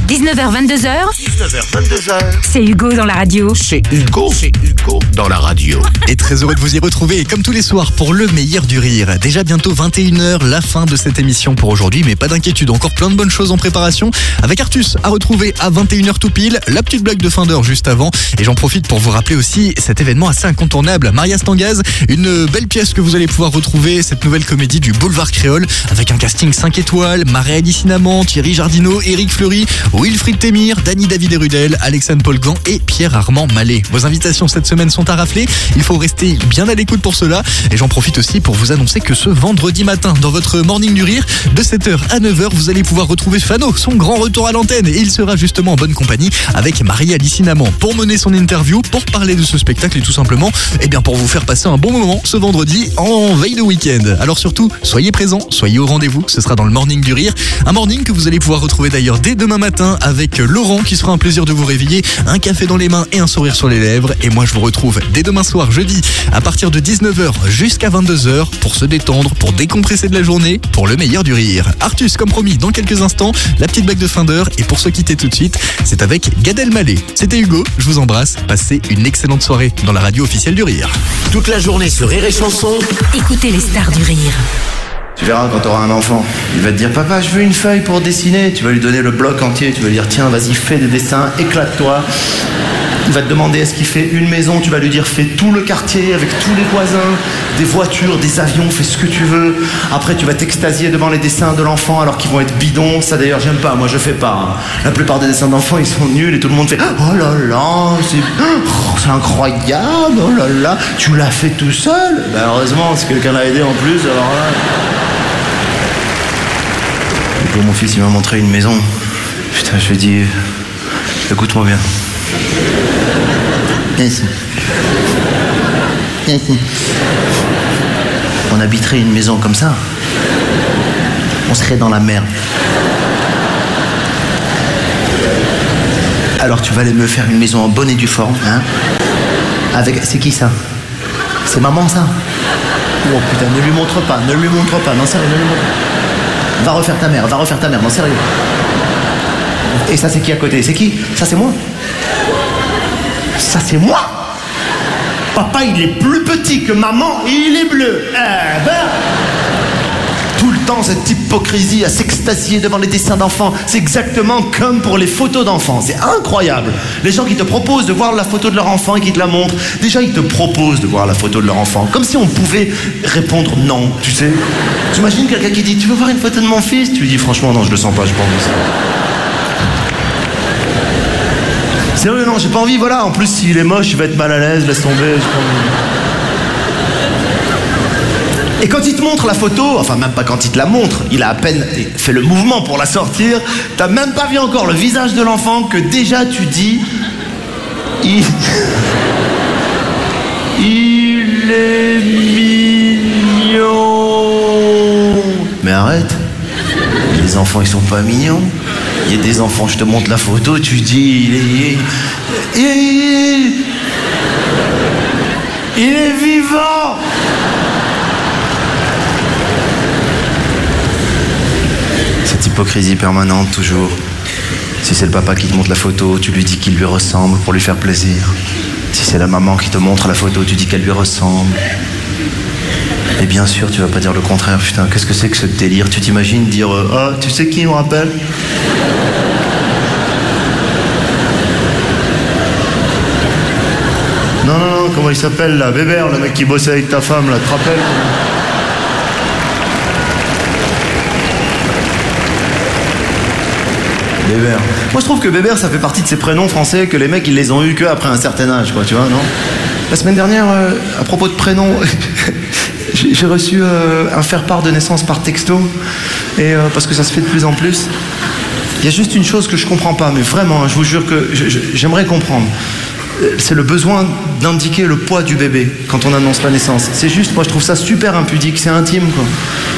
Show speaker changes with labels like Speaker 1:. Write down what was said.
Speaker 1: 19h22h.
Speaker 2: 19h22h.
Speaker 1: C'est Hugo dans la radio.
Speaker 2: C'est Hugo dans la radio.
Speaker 3: Et très heureux de vous y retrouver, comme tous les soirs, pour le meilleur du rire. Déjà bientôt 21h, la fin de cette émission pour aujourd'hui, mais pas d'inquiétude, encore plein de bonnes choses en préparation. Avec Artus à retrouver à 21h tout pile, la petite blague de fin d'heure juste avant. Et j'en profite pour vous rappeler aussi cet événement assez incontournable, Maria Stangaz, une belle pièce que vous allez pouvoir retrouver, cette nouvelle comédie du Boulevard Créole, avec un casting 5 étoiles, Marie-Alice Cinnamon, Thierry Jardineau, Éric Fleury, Wilfried Témir, Dany David Rudel, Alexandre Polgan et Pierre-Armand Mallet. Vos invitations cette semaine sont à rafler, il faut rester bien à l'écoute pour cela. Et j'en profite aussi pour vous annoncer que ce vendredi matin, dans votre Morning du Rire, de 7h à 9h, vous allez pouvoir retrouver Fano, son grand retour à l'antenne. Et il sera justement en bonne compagnie avec Marie-Alice Cinnamon pour mener son interview, pour parler de ce spectacle et tout simplement, pour vous faire passer un bon moment ce vendredi en veille de week-end. Alors surtout, soyez présents, soyez au rendez-vous, ce sera dans le Morning du Rire. Un morning que vous allez pouvoir retrouver d'ailleurs dès demain matin avec Laurent qui sera un plaisir de vous réveiller, un café dans les mains et un sourire sur les lèvres. Et moi je vous retrouve dès demain soir, jeudi, à partir de 19h jusqu'à 22h pour se détendre, pour décompresser de la journée, pour le meilleur du rire. Artus, comme promis, dans quelques instants, la petite blague de fin d'heure. Et pour se quitter tout de suite, c'est avec Gad Elmaleh. C'était Hugo, je vous embrasse, passez une excellente soirée dans la radio officielle du Rire.
Speaker 2: Toute la journée sur Rire et Chanson.
Speaker 1: Écoutez les stars du rire.
Speaker 4: Tu verras quand tu auras un enfant, il va te dire « Papa, je veux une feuille pour dessiner ». Tu vas lui donner le bloc entier, tu vas lui dire « Tiens, vas-y, fais des dessins, éclate-toi ». Il va te demander est-ce qu'il fait une maison, tu vas lui dire fais tout le quartier avec tous les voisins, des voitures, des avions, fais ce que tu veux. Après tu vas t'extasier devant les dessins de l'enfant alors qu'ils vont être bidons. Ça d'ailleurs j'aime pas, moi je fais pas. La plupart des dessins d'enfants ils sont nuls et tout le monde fait oh là là, c'est incroyable, oh là là, tu l'as fait tout seul. Ben heureusement, si quelqu'un l'a aidé en plus, alors là. Et pour mon fils il m'a montré une maison. Putain, je lui ai dit écoute-moi bien. On habiterait une maison comme ça, on serait dans la merde. Alors tu vas aller me faire une maison en bonne et due forme, hein? Avec... C'est qui ça? C'est maman ça? Oh putain, ne lui montre pas, non sérieux, ne lui montre pas. Va refaire ta mère, non sérieux. Et ça c'est qui à côté? C'est qui? Ça c'est moi. Ça c'est moi. Papa il est plus petit que maman et il est bleu. Tout le temps cette hypocrisie à s'extasier devant les dessins d'enfants. C'est exactement comme pour les photos d'enfants. C'est incroyable. Les gens qui te proposent de voir la photo de leur enfant et qui te la montrent. Déjà ils te proposent de voir la photo de leur enfant. Comme si on pouvait répondre non, tu sais. T'imagines quelqu'un qui dit tu veux voir une photo de mon fils? Tu lui dis franchement non, je le sens pas, je pense. Sérieux, non, j'ai pas envie, voilà. En plus, s'il est moche, il va être mal à l'aise, laisse tomber, j'ai pas envie. Et quand il te montre la photo, enfin, même pas quand il te la montre, il a à peine fait le mouvement pour la sortir, t'as même pas vu encore le visage de l'enfant que déjà tu dis. Il est mignon. Mais arrête. Les enfants, ils sont pas mignons. Il y a des enfants, je te montre la photo, tu dis, il est vivant. Cette hypocrisie permanente, toujours. Si c'est le papa qui te montre la photo, tu lui dis qu'il lui ressemble pour lui faire plaisir. Si c'est la maman qui te montre la photo, tu dis qu'elle lui ressemble. Et bien sûr, tu vas pas dire le contraire. Putain, qu'est-ce que c'est que ce délire? Tu t'imagines dire ah, tu sais qui me rappelle? Non, comment il s'appelle là? Bébert, le mec qui bossait avec ta femme là, te rappelles? Bébert. Moi je trouve que Bébert ça fait partie de ces prénoms français que les mecs ils les ont eu que après un certain âge, quoi, tu vois, non? La semaine dernière, à propos de prénoms, j'ai reçu un faire-part de naissance par texto, et parce que ça se fait de plus en plus. Il y a juste une chose que je comprends pas, mais vraiment, je vous jure que j'aimerais comprendre. C'est le besoin d'indiquer le poids du bébé quand on annonce la naissance. C'est juste, moi je trouve ça super impudique, c'est intime, quoi.